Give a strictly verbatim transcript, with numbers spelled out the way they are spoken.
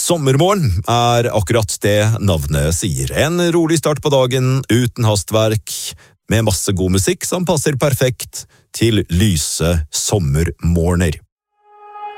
Sommermorgen er akkurat det navnet sier. En rolig start på dagen, uten hastverk, med masse god musikk som passer perfekt til lyse sommermorgener.